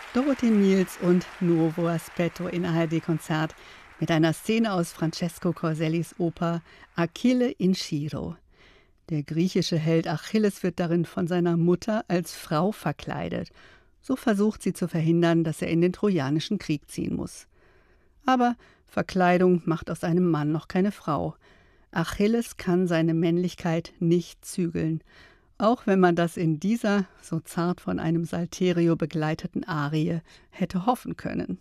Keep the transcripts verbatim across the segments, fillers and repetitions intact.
Dorothee Miels und Nuovo Aspetto in A R D-Konzert mit einer Szene aus Francesco Corsellis Oper Achille in Chiro. Der griechische Held Achilles wird darin von seiner Mutter als Frau verkleidet. So versucht sie zu verhindern, dass er in den Trojanischen Krieg ziehen muss. Aber Verkleidung macht aus einem Mann noch keine Frau. Achilles kann seine Männlichkeit nicht zügeln, auch wenn man das in dieser, so zart von einem Salterio begleiteten Arie hätte hoffen können.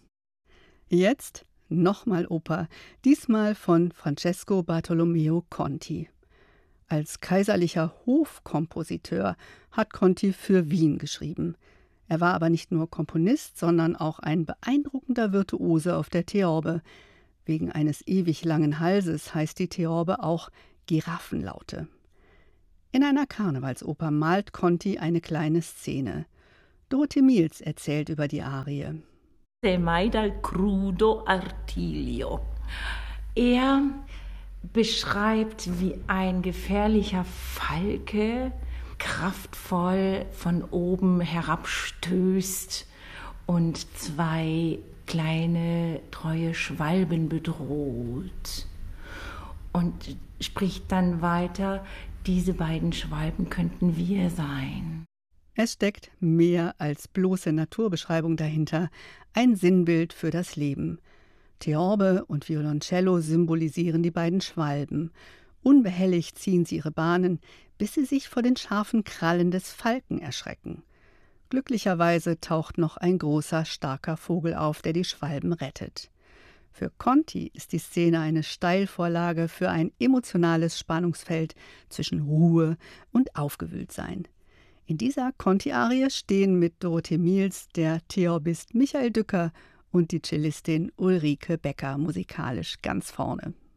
Jetzt nochmal Oper, diesmal von Francesco Bartolomeo Conti. Als kaiserlicher Hofkompositeur hat Conti für Wien geschrieben. Er war aber nicht nur Komponist, sondern auch ein beeindruckender Virtuose auf der Theorbe. Wegen eines ewig langen Halses heißt die Theorbe auch Giraffenlaute. In einer Karnevalsoper malt Conti eine kleine Szene. Dorothee Miels erzählt über die Arie. Mai dal crudo artiglio. Er beschreibt, wie ein gefährlicher Falke kraftvoll von oben herabstößt und zwei kleine, treue Schwalben bedroht. Und spricht dann weiter, diese beiden Schwalben könnten wir sein. Es steckt mehr als bloße Naturbeschreibung dahinter, ein Sinnbild für das Leben. Theorbe und Violoncello symbolisieren die beiden Schwalben. Unbehelligt ziehen sie ihre Bahnen, bis sie sich vor den scharfen Krallen des Falken erschrecken. Glücklicherweise taucht noch ein großer, starker Vogel auf, der die Schwalben rettet. Für Conti ist die Szene eine Steilvorlage für ein emotionales Spannungsfeld zwischen Ruhe und Aufgewühltsein. In dieser Conti-Arie stehen mit Dorothee Miels der Theorbist Michael Dücker und die Cellistin Ulrike Becker musikalisch ganz vorne.